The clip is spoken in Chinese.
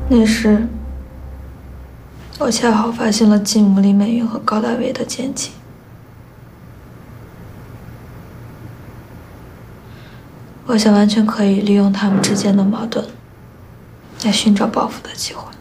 那时，我恰好发现了继母李美云和高大伟的奸情。我想完全可以利用他们之间的矛盾，来寻找报复的机会。